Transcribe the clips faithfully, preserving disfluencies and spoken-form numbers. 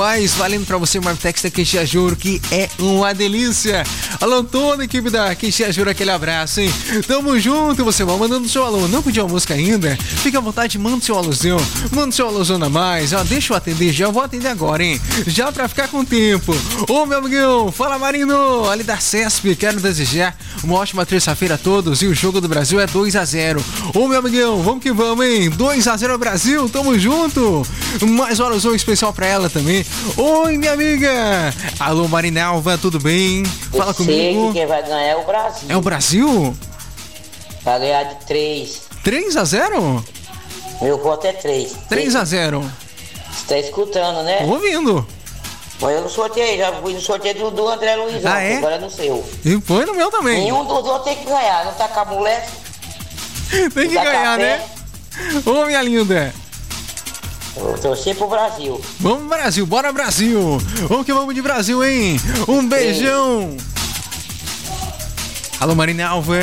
demais. Valendo pra você, Marmitex da Quixia Juro, que é uma delícia. Alô, toda a equipe da Quixia Juro, aquele abraço, hein? Tamo junto, você vai mandando seu alô. Não pediu a música ainda? Fica à vontade, manda seu alôzão. Manda seu alôzão a mais. Ó, deixa eu atender, já vou atender agora, hein? Já pra ficar com tempo. Ô, meu amigão, fala Marino, ali da C E S P, quero desejar uma ótima terça-feira a todos. E o jogo do Brasil é dois a zero. Ô, meu amigão, vamos que vamos, hein? dois a zero Brasil, tamo junto. Mais um alôzão especial pra ela também. Oi, minha amiga. Alô, Marinalva, tudo bem? Fala Eu comigo. sei que quem vai ganhar é o Brasil. É o Brasil? Vai ganhar de três. três a zero? Meu voto é três. três a zero. Você tá escutando, né? Tô ouvindo. Mas eu não sorteei, já fui no sorteio do, do André Luiz, Ah, é? agora é no seu. E foi no meu também. Nenhum dos outros tem que ganhar, não tá com a mulher. Tem que Tá ganhar, café. né? Ô, minha linda. Eu torci pro Brasil. Vamos, Brasil, bora, Brasil. Vamos que vamos de Brasil, hein? Um beijão. Alô, Marinalva.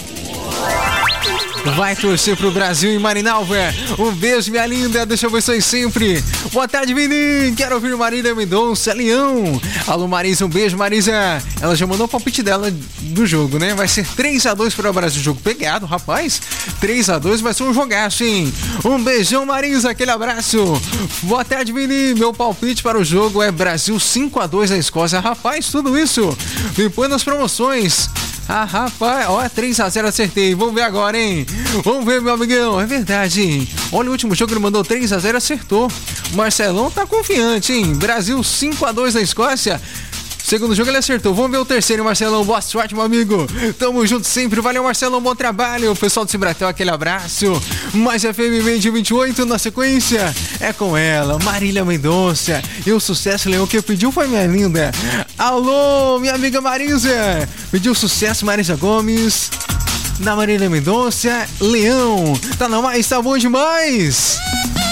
Vai torcer pro Brasil em Marinalva. Um beijo, minha linda. Deixa eu vocês sempre. Boa tarde, Vini. Quero ouvir Marília Mendonça, Leão. Alô, Marisa. Um beijo, Marisa. Ela já mandou o palpite dela do jogo, né? Vai ser três a dois para o Brasil. Jogo pegado, rapaz. três a dois vai ser um jogaço, hein? Um beijão, Marisa. Aquele abraço. Boa tarde, Vini. Meu palpite para o jogo é Brasil cinco a dois na Escócia. Rapaz, tudo isso me põe nas promoções. Ah, rapaz, ó, três a zero acertei. Vamos ver agora, hein? Vamos ver, meu amigão. É verdade, hein? Olha, o último jogo ele mandou três a zero, acertou. O Marcelão tá confiante, hein? Brasil cinco a dois na Escócia. Segundo jogo ele acertou. Vamos ver o terceiro, hein, Marcelão. Boa sorte, meu amigo. Tamo junto sempre. Valeu, Marcelão. Bom trabalho. Pessoal do Cibratel, aquele abraço. Mais F M Meio vinte e oito na sequência. É com ela, Marília Mendonça. E o sucesso, Leão, que pediu foi minha linda. Alô, minha amiga Marisa. Pediu sucesso, Marisa Gomes. Na Marília Mendonça, Leão. Tá na mais, tá bom demais.